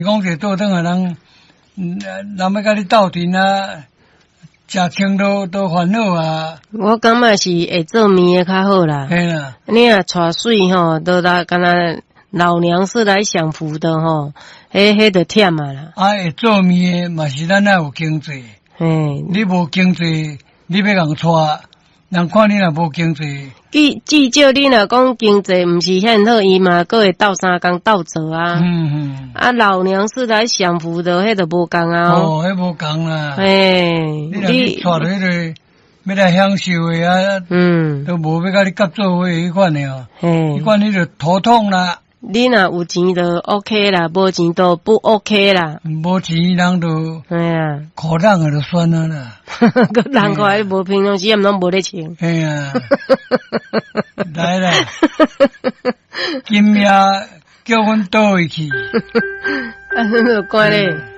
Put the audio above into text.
讲者倒转来人要甲你斗阵啊，食轻都烦恼啊。 我感觉是会做面的较好啦。 嘿啦， 你若带水吼，都来敢若老娘是来享福的吼，迄就忝啊啦。 啊，会做面的嘛是咱要有经济。 嘿， 你无经济，你要人带，人看你若无经济。 至少你若讲经济毋是遐好，伊嘛阁会斗3工斗做啊。啊，老娘是来享福的，迄就无共啊。 哦，迄无共啦。 嘿， 你带落迄个要来享受的啊，都无要甲你夹做伙迄款的哦。嘿，迄款你就头痛啦。 你若有钱就 OK 啦，无钱就不 OK 啦。 无钱人就哎呀， 苦冷啊，就算啊啦。 个人看无平常时也拢无咧穿。 哎呀，来啦，今夜叫阮倒回去。 啊，那个乖咧。